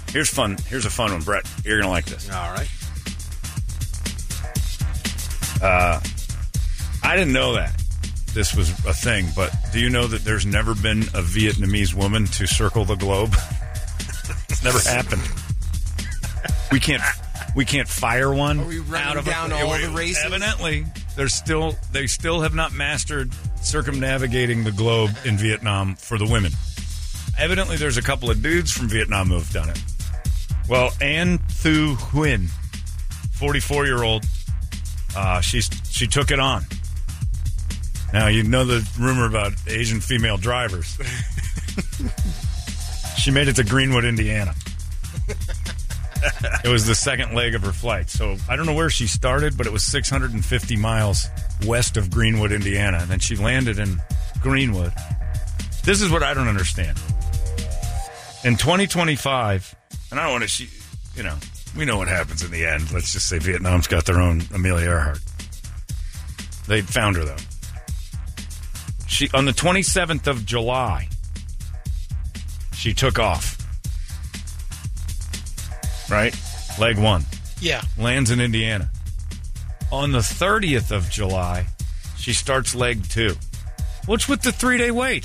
Here's fun. Here's a fun one, Brett. You're going to like this. All right. I didn't know that this was a thing, but do you know that there's never been a Vietnamese woman to circle the globe? It's never happened. We can't fire one. Are we running out of down all the races? Evidently, they still have not mastered circumnavigating the globe in Vietnam for the women. Evidently, there's a couple of dudes from Vietnam who have done it. Well, An Thu Huynh, 44-year-old, she took it on. Now, you know the rumor about Asian female drivers. She made it to Greenwood, Indiana. It was the second leg of her flight. So I don't know where she started, but it was 650 miles west of Greenwood, Indiana. And then she landed in Greenwood. This is what I don't understand. In 2025, and I don't want to, we know what happens in the end. Let's just say Vietnam's got their own Amelia Earhart. They found her, though. On the 27th of July, she took off. Right? Leg one. Yeah. Lands in Indiana. On the 30th of July, she starts leg two. What's with the 3-day wait?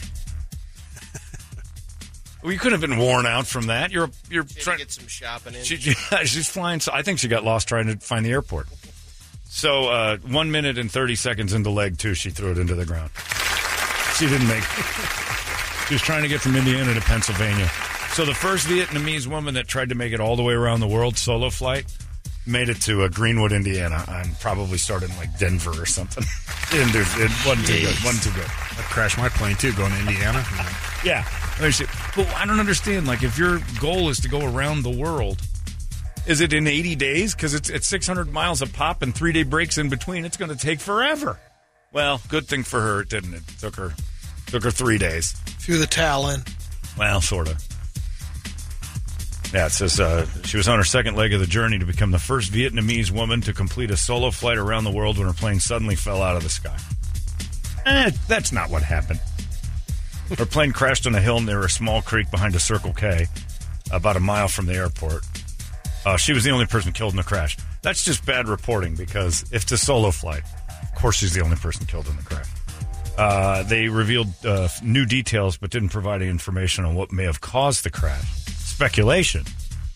Well, you couldn't have been worn out from that. You're trying to get some shopping in. She's flying. So I think she got lost trying to find the airport. So 1 minute and 30 seconds into leg two, she threw it into the ground. She didn't make it. She was trying to get from Indiana to Pennsylvania. So the first Vietnamese woman that tried to make it all the way around the world, solo flight, made it to Greenwood, Indiana, and probably started in like Denver or something. It wasn't too good. Wasn't too good. I crashed my plane too, going to Indiana. Yeah, but I don't understand. Like, if your goal is to go around the world, is it in 80 days? Because it's 600 miles a pop and 3-day breaks in between. It's going to take forever. Well, good thing for her, it didn't. It took her 3 days. Threw the towel in. Well, sort of. Yeah, it says she was on her second leg of the journey to become the first Vietnamese woman to complete a solo flight around the world when her plane suddenly fell out of the sky. That's not what happened. Her plane crashed on a hill near a small creek behind a Circle K, about a mile from the airport. She was the only person killed in the crash. That's just bad reporting, because if it's a solo flight, of course she's the only person killed in the crash. They revealed new details but didn't provide any information on what may have caused the crash. Speculation.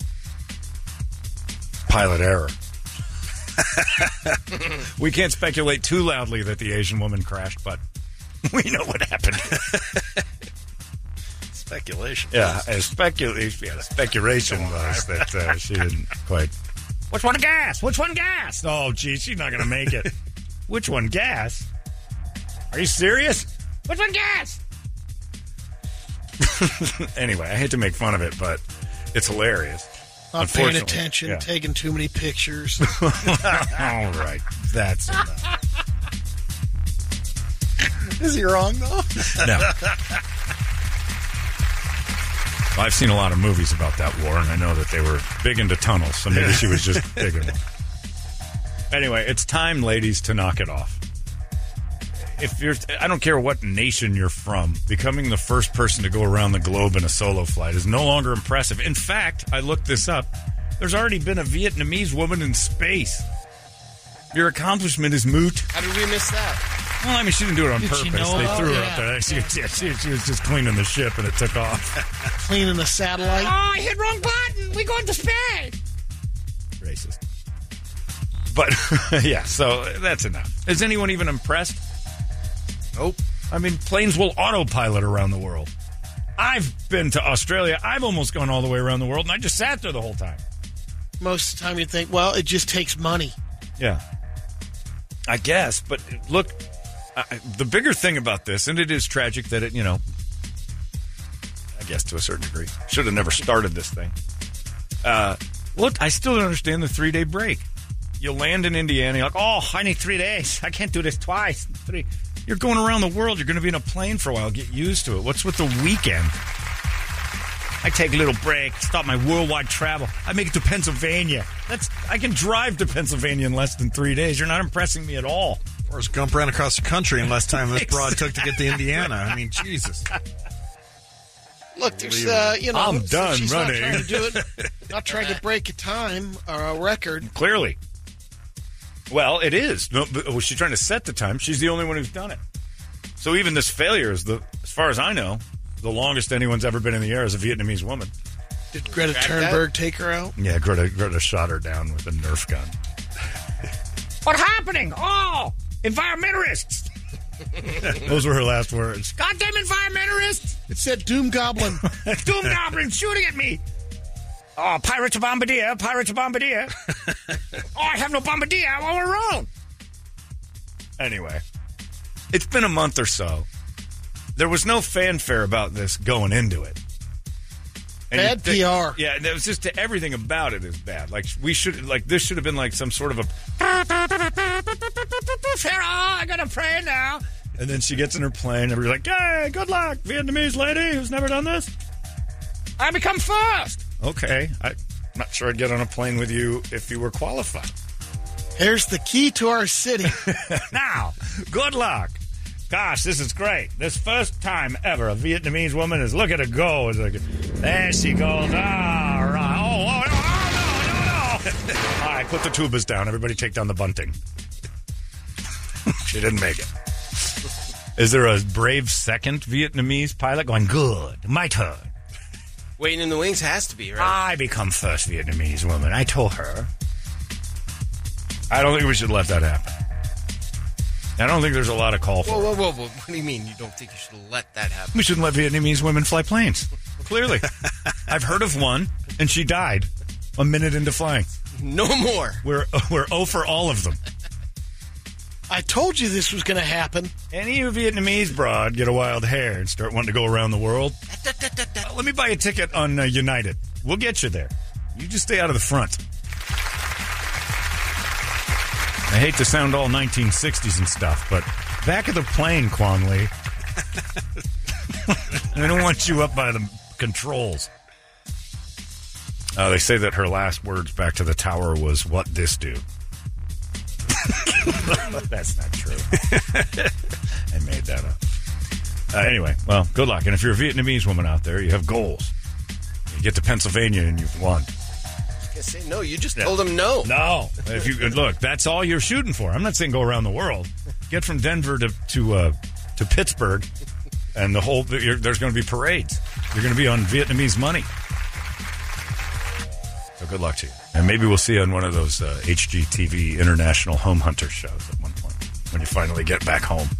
Pilot error. We can't speculate too loudly that the Asian woman crashed, but we know what happened. Speculation. Yeah, speculation was that she didn't quite. Which one gas? Which one gas? Oh, geez, she's not going to make it. Which one gas? Are you serious? Which one gas? Anyway, I hate to make fun of it, but it's hilarious. Not paying attention, taking too many pictures. All right, that's enough. Is he wrong, though? No. Well, I've seen a lot of movies about that war, and I know that they were big into tunnels, so maybe she was just big in one. Anyway, it's time, ladies, to knock it off. I don't care what nation you're from, becoming the first person to go around the globe in a solo flight is no longer impressive. In fact, I looked this up. There's already been a Vietnamese woman in space. Your accomplishment is moot. How did we miss that? Well, I mean, she didn't do it on purpose. They threw her yeah. up there. She was just cleaning the ship, and it took off. Cleaning the satellite. Oh, I hit wrong button. We going to space. Racist. But, yeah, so that's enough. Is anyone even impressed? Nope. I mean, planes will autopilot around the world. I've been to Australia. I've almost gone all the way around the world, and I just sat there the whole time. Most of the time you think, well, it just takes money. Yeah. I guess, but look, the bigger thing about this, and it is tragic that it, I guess to a certain degree, should have never started this thing. Look, I still don't understand the 3-day break. You land in Indiana, you're like, oh, I need 3 days. I can't do this twice. 3. You're going around the world. You're going to be in a plane for a while. Get used to it. What's with the weekend? I take a little break, stop my worldwide travel. I make it to Pennsylvania. I can drive to Pennsylvania in less than 3 days. You're not impressing me at all. Forrest Gump ran across the country in less time than this broad took to get to Indiana. I mean, Jesus. Look, there's, I'm done she's running. Not trying to do it. Not trying to break a time or a record. Clearly. Well, it is. No, but was she trying to set the time? She's the only one who's done it. So even this failure is, as far as I know, the longest anyone's ever been in the air as a Vietnamese woman. Did Greta Thunberg take her out? Yeah, Greta shot her down with a Nerf gun. What's happening? Oh, environmentalists. Those were her last words. Goddamn environmentalists. It said Doom Goblin. Doom Goblin shooting at me. Oh, pirates of Bombardier. Oh, I have no Bombardier. I'm all alone. Anyway, it's been a month or so. There was no fanfare about this going into it. And Bad PR. Yeah, it was just everything about it is bad. Like this should have been like some sort of a. Pharaoh, I gotta pray now. And then she gets in her plane. Everybody's like, "Yay, good luck, Vietnamese lady who's never done this." I become first. Okay, I'm not sure I'd get on a plane with you if you were qualified. Here's the key to our city. Now, good luck. Gosh, this is great. This first time ever a Vietnamese woman is, look at her go. It's like, there she goes. All right. Oh, no. All right, put the tubas down. Everybody take down the bunting. She didn't make it. Is there a brave second Vietnamese pilot going, good, my turn? Waiting in the wings has to be, right? I become first Vietnamese woman. I told her. I don't think we should let that happen. I don't think there's a lot of call for it. Whoa. What do you mean you don't think you should let that happen? We shouldn't let Vietnamese women fly planes. Clearly. I've heard of one, and she died a minute into flying. No more. We're 0 for all of them. I told you this was going to happen. Any Vietnamese broad get a wild hair and start wanting to go around the world? Let me buy a ticket on United. We'll get you there. You just stay out of the front. I hate to sound all 1960s and stuff, but back of the plane, Kwong Lee. I don't want you up by the controls. They say that her last words back to the tower was, "What this do?" That's not true. I made that up. Anyway, well, good luck. And if you're a Vietnamese woman out there, you have goals. You get to Pennsylvania and you've won. Say no. You just told him no. No. If you look, that's all you're shooting for. I'm not saying go around the world. Get from Denver to Pittsburgh, and there's going to be parades. You're going to be on Vietnamese money. So good luck to you. And maybe we'll see you on one of those HGTV International Home Hunter shows at one point when you finally get back home.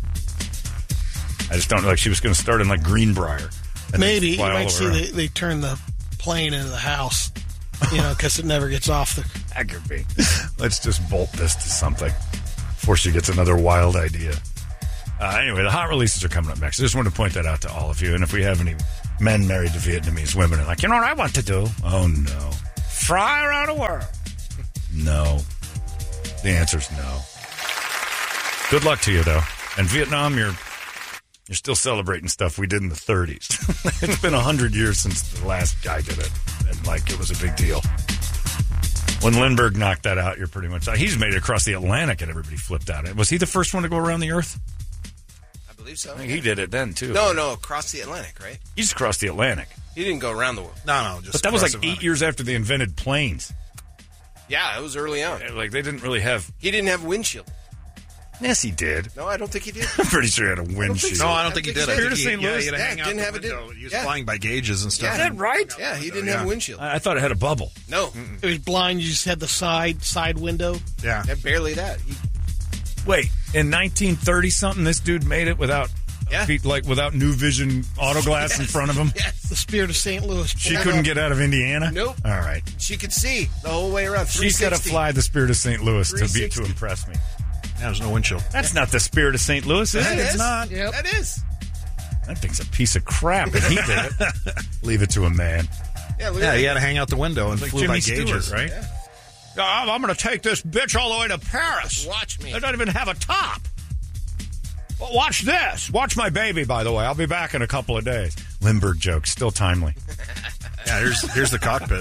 I just don't know. Like she was going to start in like Greenbrier. Maybe you might see they turn the plane into the house. Because it never gets off the... That could be. Let's just bolt this to something before she gets another wild idea. Anyway, the hot releases are coming up next. I just wanted to point that out to all of you. And if we have any men married to Vietnamese women and like, you know what I want to do? Oh, no. Fry around the world. No. The answer's no. Good luck to you, though. And Vietnam, you're still celebrating stuff we did in the 30s. It's been 100 years since the last guy did it. And, it was a big deal. When Lindbergh knocked that out, you're pretty much... He's made it across the Atlantic and everybody flipped out. Was he the first one to go around the Earth? I believe so. I think he did it then, too. No, across the Atlantic, right? He just crossed the Atlantic. He didn't go around the world. No, just... But that was like 8 years after they invented planes. Yeah, it was early on. They didn't really have... He didn't have windshield. Yes, he did. No, I don't think he did. I'm pretty sure he had a windshield. No, I don't think he did. I think St. Louis? he had to hang out didn't the have window. it. He was flying by gauges and stuff. Yeah. Is that right? Yeah, he didn't have a windshield. I thought it had a bubble. No. It was blind. You just had the side window. Yeah. Barely that. Wait, in 1930-something, this dude made it without... Yeah. Without New Vision auto glass in front of him? Yes. The Spirit of St. Louis. She couldn't get out of Indiana? Nope. All right. She could see the whole way around. She's got to fly the Spirit of St. Louis to 360. impress me. Yeah, there's no windshield. That's not the Spirit of St. Louis, is That it? is. It's not. Yep. That is. That thing's a piece of crap, and he did it. Leave it to a man. Yeah, look Yeah, at he that. had to hang out the window and Like flew by Jimmy gauges. Stewart, right? Yeah. I'm going to take this bitch all the way to Paris. Watch me. I don't even have a top. Well, watch this. Watch my baby, by the way. I'll be back in a couple of days. Lindbergh joke, still timely. Yeah, here's the cockpit.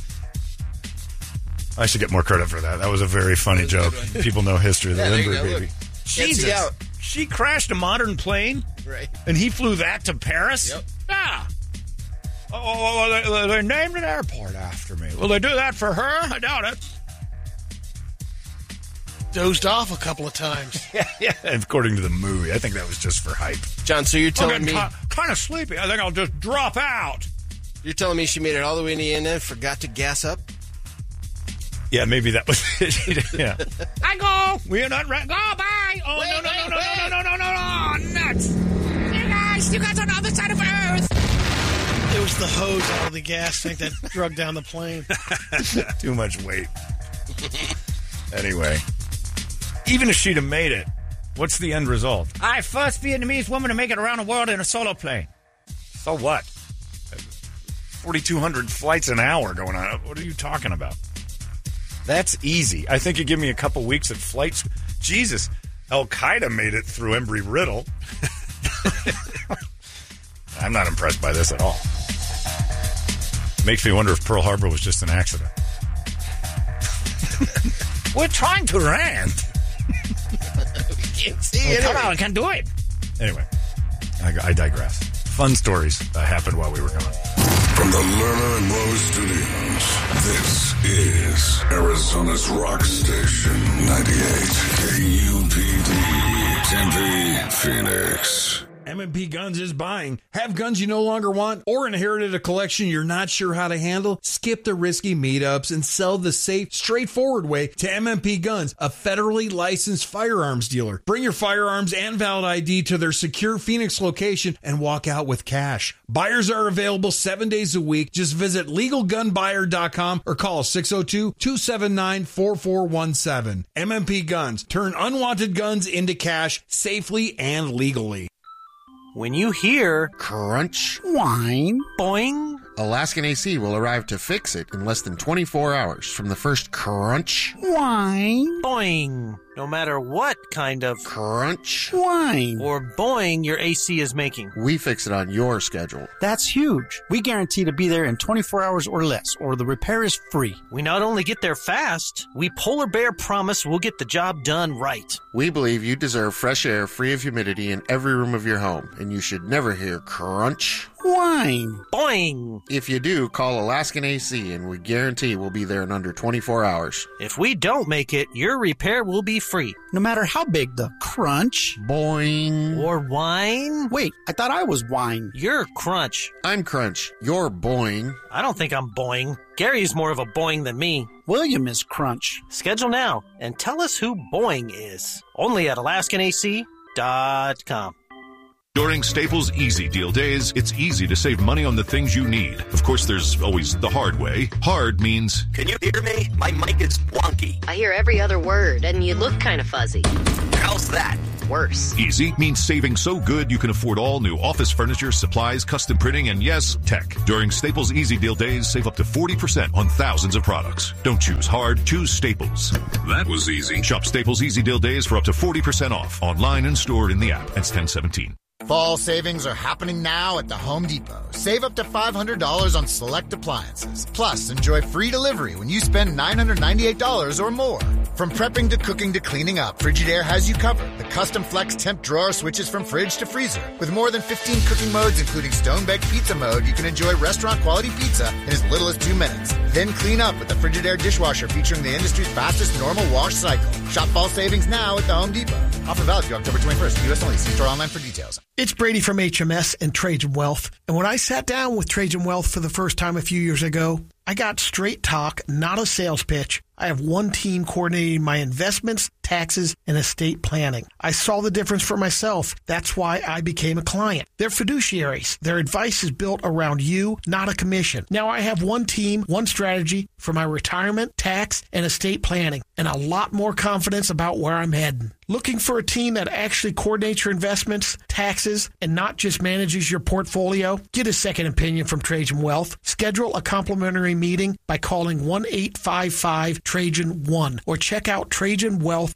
I should get more credit for that. That was a very funny That was a joke. good one. People know history of the Yeah, there you Lindbergh go. baby. Look. Can't see out. She crashed a modern plane, Right. and he flew that to Paris? Yep. Yeah. Oh, they named an airport after me. Will they do that for her? I doubt it. Dozed off a couple of times. Yeah, according to the movie. I think that was just for hype. John, so you're telling me... kind of sleepy. I think I'll just drop out. You're telling me she made it all the way to the end and forgot to gas up? Yeah, maybe that was it. Yeah. I go. We're not ready. Go, bye. Oh, Wait, no. Nuts. You guys are on the other side of Earth. It was the hose out of the gas tank that drug down the plane. Too much weight. Anyway, even if she'd have made it, what's the end result? I first Vietnamese woman to make it around the world in a solo plane. So what? 4,200 flights an hour going on. What are you talking about? That's easy. I think you give me a couple weeks of flights. Jesus, Al-Qaeda made it through Embry-Riddle. I'm not impressed by this at all. Makes me wonder if Pearl Harbor was just an accident. We're trying to land. Can't see it. Come on, I can do it. Anyway, I digress. Fun stories happened while we were gone. From the Lerner and Rose Studios, this is Arizona's rock station, 98 KUPD, Tempe, Phoenix. M&P Guns is buying. Have guns you no longer want or inherited a collection you're not sure how to handle? Skip the risky meetups and sell the safe, straightforward way to M&P Guns, a federally licensed firearms dealer. Bring your firearms and valid ID to their secure Phoenix location and walk out with cash. Buyers are available 7 days a week. Just visit LegalGunBuyer.com or call 602-279-4417. M&P Guns. Turn unwanted guns into cash safely and legally. When you hear crunch, whine, boing, Alaskan AC will arrive to fix it in less than 24 hours from the first crunch, whine, boing. No matter what kind of crunch, whine, or boing your AC is making, we fix it on your schedule. That's huge. We guarantee to be there in 24 hours or less, or the repair is free. We not only get there fast, we Polar Bear promise we'll get the job done right. We believe you deserve fresh air free of humidity in every room of your home, and you should never hear crunch, whine, boing. If you do, call Alaskan AC, and we guarantee we'll be there in under 24 hours. If we don't make it, your repair will be free. No matter how big the crunch, boing, or whine. Wait, I thought I was whine. You're crunch. I'm crunch. You're boing. I don't think I'm boing. Gary's more of a boing than me. William is crunch. Schedule now and tell us who boing is. Only at AlaskanAC.com. During Staples Easy Deal Days, it's easy to save money on the things you need. Of course, there's always the hard way. Hard means... Can you hear me? My mic is wonky. I hear every other word, and you look kind of fuzzy. How's that? Worse. Easy means saving so good you can afford all new office furniture, supplies, custom printing, and yes, tech. During Staples Easy Deal Days, save up to 40% on thousands of products. Don't choose hard, choose Staples. That was easy. Shop Staples Easy Deal Days for up to 40% off. Online and stored in the app. That's 1017. Fall savings are happening now at the Home Depot. Save up to $500 on select appliances. Plus, enjoy free delivery when you spend $998 or more. From prepping to cooking to cleaning up, Frigidaire has you covered. The custom flex temp drawer switches from fridge to freezer. With more than 15 cooking modes, including stone-baked pizza mode, you can enjoy restaurant-quality pizza in as little as 2 minutes. Then clean up with the Frigidaire dishwasher featuring the industry's fastest normal wash cycle. Shop fall savings now at the Home Depot. Offer valid through October 21st. U.S. only. See store online for details. It's Brady from HMS and Trajan Wealth. And when I sat down with Trajan Wealth for the first time a few years ago, I got straight talk, not a sales pitch. I have one team coordinating my investments, taxes, and estate planning. I saw the difference for myself. That's why I became a client. They're fiduciaries. Their advice is built around you, not a commission. Now I have one team, one strategy for my retirement, tax, and estate planning, and a lot more confidence about where I'm heading. Looking for a team that actually coordinates your investments, taxes, and not just manages your portfolio? Get a second opinion from Trajan Wealth. Schedule a complimentary meeting by calling 1-855-TRAJAN-1 or check out TrajanWealth.com.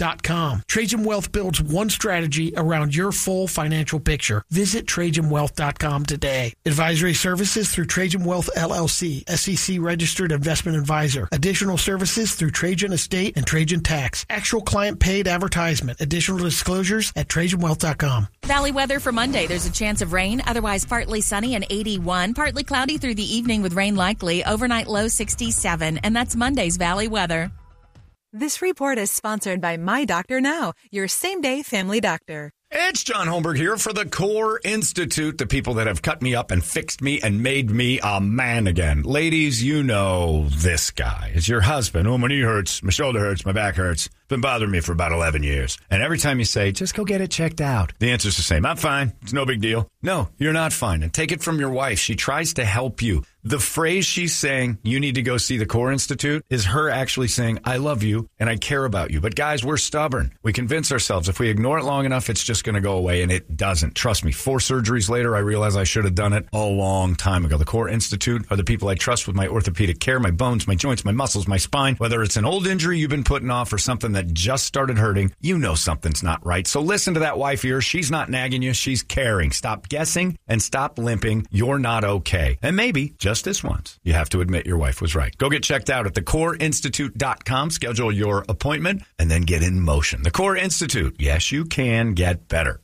TrajanWealth.com. Trajan Wealth builds one strategy around your full financial picture. Visit TrajanWealth.com today. Advisory services through Trajan Wealth LLC, SEC registered investment advisor. Additional services through Trajan Estate and Trajan Tax. Actual client paid advertisement. Additional disclosures at TrajanWealth.com. Valley weather for Monday. There's a chance of rain, otherwise partly sunny and 81. Partly cloudy through the evening with rain likely. Overnight low 67. And that's Monday's Valley weather. This report is sponsored by My Doctor Now, your same-day family doctor. It's John Holmberg here for the Core Institute, the people that have cut me up and fixed me and made me a man again. Ladies, you know this guy. It's your husband. Oh, my knee hurts, my shoulder hurts, my back hurts. It's been bothering me for about 11 years. And every time you say, just go get it checked out, the answer's the same. I'm fine. It's no big deal. No, you're not fine. And take it from your wife. She tries to help you. The phrase she's saying, you need to go see the Core Institute, is her actually saying, I love you and I care about you. But guys, we're stubborn. We convince ourselves if we ignore it long enough, it's just going to go away, and it doesn't. Trust me, 4 surgeries later, I realize I should have done it a long time ago. The Core Institute are the people I trust with my orthopedic care, my bones, my joints, my muscles, my spine. Whether it's an old injury you've been putting off or something that just started hurting, you know something's not right. So listen to that wife here. She's not nagging you. She's caring. Stop guessing and stop limping. You're not okay. And maybe, just this once, you have to admit your wife was right. Go get checked out at thecoreinstitute.com. Schedule your appointment and then get in motion. The Core Institute. Yes, you can get better.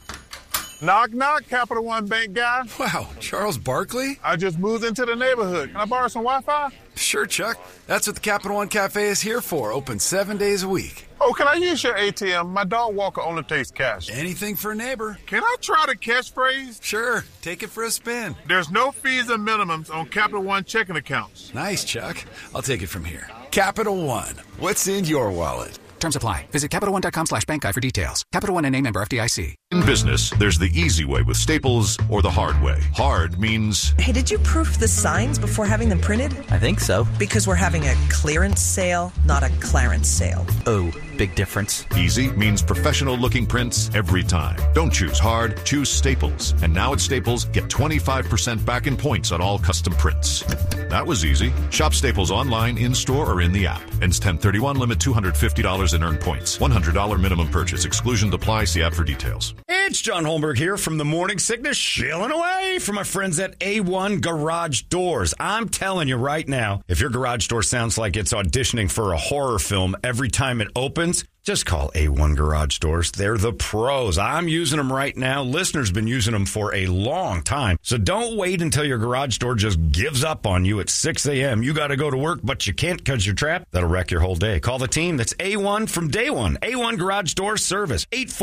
Knock, knock, Capital One Bank guy. Wow, Charles Barkley? I just moved into the neighborhood. Can I borrow some Wi-Fi? Sure, Chuck. That's what the Capital One Cafe is here for. Open 7 days a week. Oh, can I use your ATM? My dog walker only takes cash. Anything for a neighbor. Can I try the catchphrase? Sure. Take it for a spin. There's no fees and minimums on Capital One checking accounts. Nice, Chuck. I'll take it from here. Capital One. What's in your wallet? Terms apply. Visit CapitalOne.com/bankguy for details. Capital One and name member FDIC. In business, there's the easy way with Staples or the hard way. Hard means... Hey, did you proof the signs before having them printed? I think so. Because we're having a clearance sale, not a clarence sale. Oh, big difference. Easy means professional-looking prints every time. Don't choose hard, choose Staples. And now at Staples, get 25% back in points on all custom prints. That was easy. Shop Staples online, in-store, or in the app. Ends 10/31, limit $250 in earned points. $100 minimum purchase. Exclusion apply. See app for details. It's John Holmberg here from the Morning Sickness, shilling away from my friends at A1 Garage Doors. I'm telling you right now, if your garage door sounds like it's auditioning for a horror film every time it opens, just call A1 Garage Doors. They're the pros. I'm using them right now. Listeners have been using them for a long time. So don't wait until your garage door just gives up on you at 6 a.m. You got to go to work, but you can't because you're trapped. That'll wreck your whole day. Call the team that's A1 from day one. A1 Garage Door Service.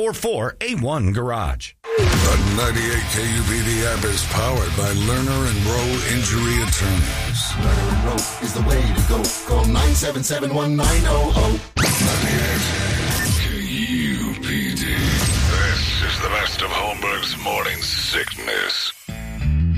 844-A1 Garage. The 98 KUPD app is powered by Lerner and Rowe Injury Attorneys. Lerner and Rowe is the way to go. Call 977-1900. 98 KUPD. This is the best of Holmberg's Morning Sickness.